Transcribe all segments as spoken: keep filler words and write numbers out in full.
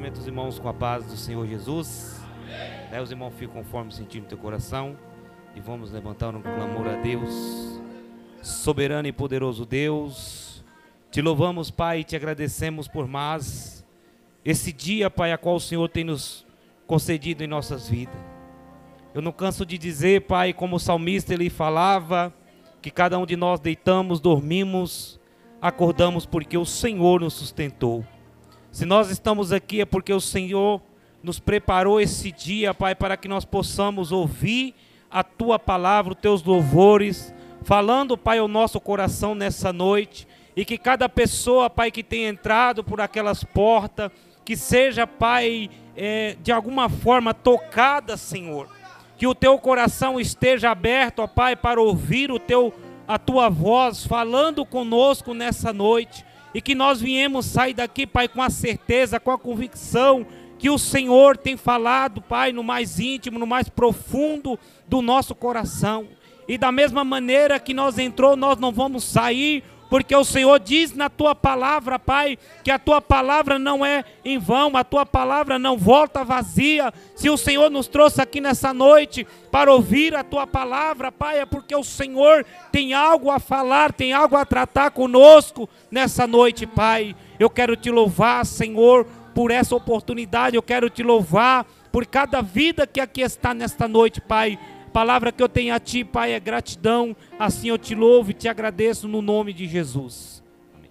Cumprimento os irmãos com a paz do Senhor Jesus. Aí os irmãos ficam conforme sentir no teu coração. E vamos levantar um clamor a Deus. Soberano e poderoso Deus, te louvamos, Pai, e te agradecemos por mais esse dia, Pai, a qual o Senhor tem nos concedido em nossas vidas. Eu não canso de dizer, Pai, como o salmista ele falava, que cada um de nós deitamos, dormimos, acordamos porque o Senhor nos sustentou. Se nós estamos aqui é porque o Senhor nos preparou esse dia, Pai, para que nós possamos ouvir a Tua palavra, os Teus louvores, falando, Pai, ao nosso coração nessa noite, e que cada pessoa, Pai, que tenha entrado por aquelas portas, que seja, Pai, é, de alguma forma tocada, Senhor, que o Teu coração esteja aberto, ó Pai, para ouvir o teu, a Tua voz falando conosco nessa noite, e que nós viemos sair daqui, Pai, com a certeza, com a convicção, que o Senhor tem falado, Pai, no mais íntimo, no mais profundo do nosso coração. E da mesma maneira que nós entrou, nós não vamos sair, porque o Senhor diz na Tua palavra, Pai, que a Tua palavra não é em vão, a Tua palavra não volta vazia. Se o Senhor nos trouxe aqui nessa noite para ouvir a Tua palavra, Pai, é porque o Senhor tem algo a falar, tem algo a tratar conosco nessa noite, Pai. Eu quero Te louvar, Senhor, por essa oportunidade. Eu quero Te louvar por cada vida que aqui está nesta noite, Pai. A palavra que eu tenho a Ti, Pai, é gratidão. Assim eu Te louvo e Te agradeço no nome de Jesus. Amém.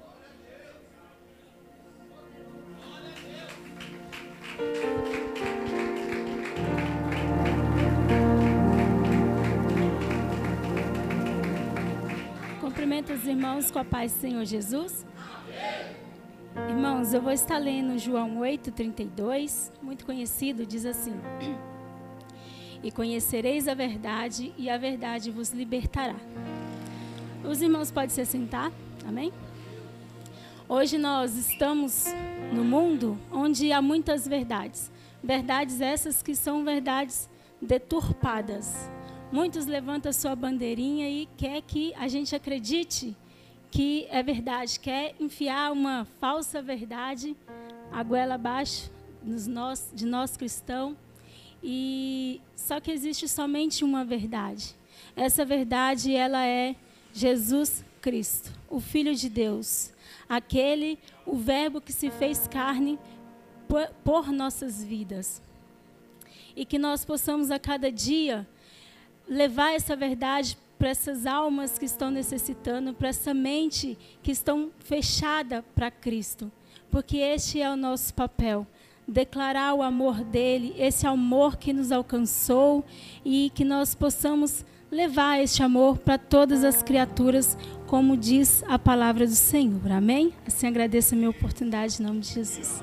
Cumprimento os irmãos com a paz do Senhor Jesus. Amém. Irmãos, eu vou estar lendo João oito, trinta e dois, muito conhecido, diz assim: e conhecereis a verdade, e a verdade vos libertará. Os irmãos podem se sentar, amém? Hoje nós estamos no mundo onde há muitas verdades. Verdades essas que são verdades deturpadas. Muitos levantam sua bandeirinha e quer que a gente acredite que é verdade, quer enfiar uma falsa verdade a goela abaixo nos nós, de nós cristãos. E só que existe somente uma verdade. Essa verdade, ela é Jesus Cristo, o Filho de Deus, aquele, o Verbo que se fez carne por, por nossas vidas. E que nós possamos a cada dia levar essa verdade para essas almas que estão necessitando, para essa mente que estão fechada para Cristo, porque este é o nosso papel. Declarar o amor dele, esse amor que nos alcançou, e que nós possamos levar este amor para todas as criaturas, como diz a palavra do Senhor. Amém? Assim agradeço a minha oportunidade em nome de Jesus.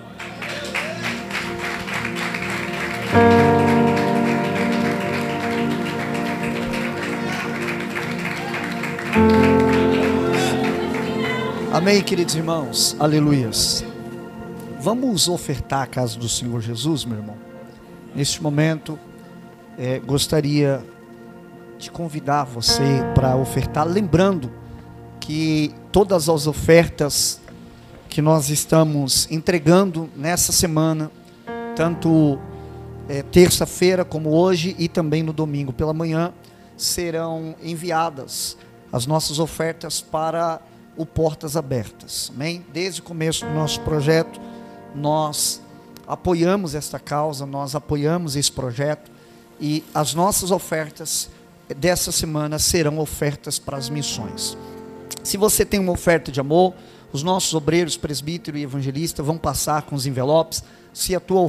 Amém, queridos irmãos. Aleluias. Vamos ofertar a casa do Senhor Jesus, meu irmão. Neste momento, é, gostaria de convidar você para ofertar, lembrando que todas as ofertas que nós estamos entregando nessa semana, tanto é, terça-feira como hoje e também no domingo pela manhã, serão enviadas as nossas ofertas para o Portas Abertas. Amém? Desde o começo do nosso projeto, nós apoiamos esta causa, nós apoiamos esse projeto, e as nossas ofertas dessa semana serão ofertas para as missões. Se você tem uma oferta de amor, os nossos obreiros, presbítero e evangelista vão passar com os envelopes. Se a tua